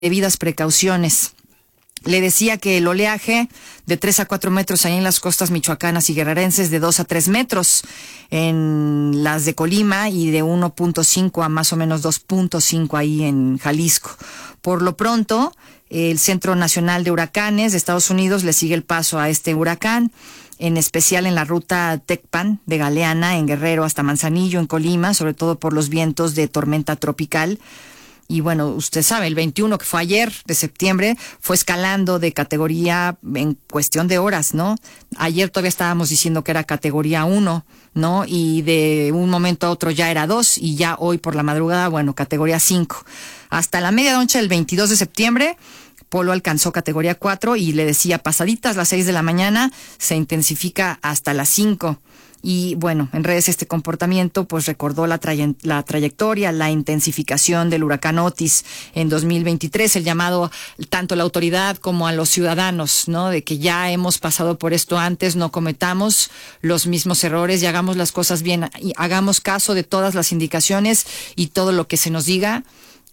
debidas precauciones. Le decía que el oleaje de 3 a 4 metros ahí en las costas michoacanas y guerrerenses, de 2 a 3 metros en las de Colima y de 1.5 a más o menos 2.5 ahí en Jalisco. Por lo pronto, el Centro Nacional de Huracanes de Estados Unidos le sigue el paso a este huracán, en especial en la ruta Tecpan de Galeana, en Guerrero hasta Manzanillo, en Colima, sobre todo por los vientos de tormenta tropical. Y bueno, usted sabe, el 21, que fue ayer de septiembre, fue escalando de categoría en cuestión de horas, ¿no? Ayer todavía estábamos diciendo que era categoría 1, ¿no? Y de un momento a otro ya era 2, y ya hoy por la madrugada, bueno, categoría 5. Hasta la medianoche del 22 de septiembre, Polo alcanzó categoría 4 y le decía, pasaditas las 6 de la mañana, se intensifica hasta las 5. Y bueno, en redes este comportamiento pues recordó la trayectoria, la intensificación del huracán Otis en 2023, el llamado tanto a la autoridad como a los ciudadanos, ¿no? De que ya hemos pasado por esto antes, no cometamos los mismos errores y hagamos las cosas bien, y hagamos caso de todas las indicaciones y todo lo que se nos diga.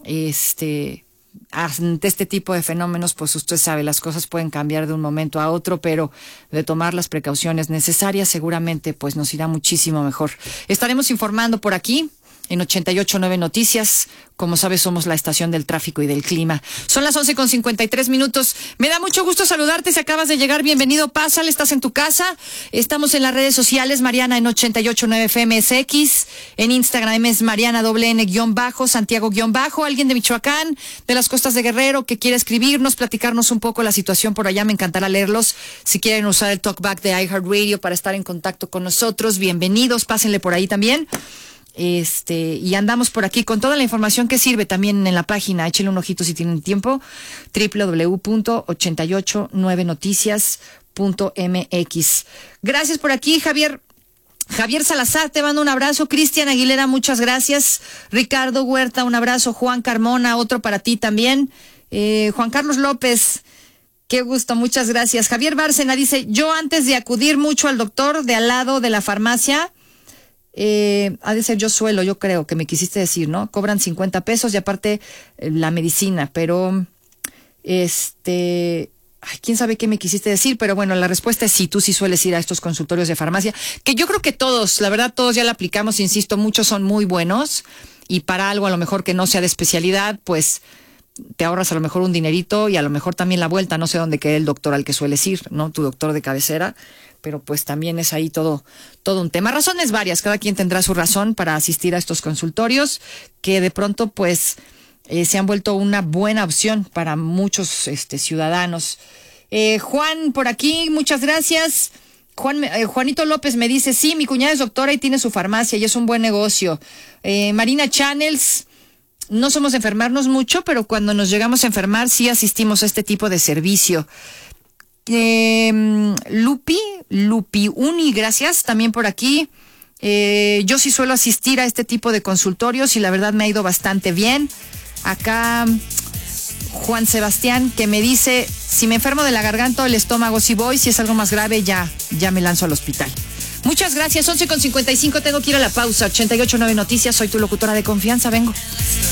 Ante este tipo de fenómenos, pues usted sabe, las cosas pueden cambiar de un momento a otro, pero de tomar las precauciones necesarias seguramente pues nos irá muchísimo mejor. Estaremos informando por aquí en 88.9 Noticias. Como sabes, somos la estación del tráfico y del clima. Son las 11:53. Me da mucho gusto saludarte. Si acabas de llegar, bienvenido, pásale, estás en tu casa. Estamos en las redes sociales, Mariana en 88.9 FMSX. En Instagram es Mariana _N_ Santiago _. Alguien de Michoacán, de las costas de Guerrero, que quiera escribirnos, platicarnos un poco la situación por allá, me encantará leerlos. Si quieren usar el talkback de iHeartRadio para estar en contacto con nosotros, bienvenidos, pásenle por ahí también. Y andamos por aquí con toda la información que sirve también en la página. Échenle un ojito si tienen tiempo. www.889noticias.mx. Gracias por aquí, Javier Salazar, te mando un abrazo. Cristian Aguilera, muchas gracias. Ricardo Huerta, un abrazo. Juan Carmona, otro para ti también. Juan Carlos López, qué gusto, muchas gracias. Javier Bárcena dice, yo antes de acudir mucho al doctor de al lado de la farmacia, ha de ser yo creo que me quisiste decir, ¿no? Cobran 50 pesos y aparte la medicina, pero quién sabe qué me quisiste decir, pero bueno, la respuesta es sí, tú sí sueles ir a estos consultorios de farmacia, que yo creo que todos, la verdad, todos ya la aplicamos, insisto, muchos son muy buenos, y para algo a lo mejor que no sea de especialidad, pues te ahorras a lo mejor un dinerito y a lo mejor también la vuelta, no sé dónde quede el doctor al que sueles ir, ¿no? Tu doctor de cabecera, pero pues también es ahí todo un tema. Razones varias, cada quien tendrá su razón para asistir a estos consultorios, que de pronto pues se han vuelto una buena opción para muchos ciudadanos. Juan, por aquí, muchas gracias. Juanito López me dice, sí, mi cuñada es doctora y tiene su farmacia y es un buen negocio. Marina Channels, no somos de enfermarnos mucho, pero cuando nos llegamos a enfermar sí asistimos a este tipo de servicio. Lupi Uni, gracias también por aquí. Yo sí suelo asistir a este tipo de consultorios y la verdad me ha ido bastante bien. Acá Juan Sebastián, que me dice, si me enfermo de la garganta o el estómago, si voy, si es algo más grave, ya me lanzo al hospital. Muchas gracias, 11:55, tengo que ir a la pausa. 88.9 Noticias, soy tu locutora de confianza, vengo.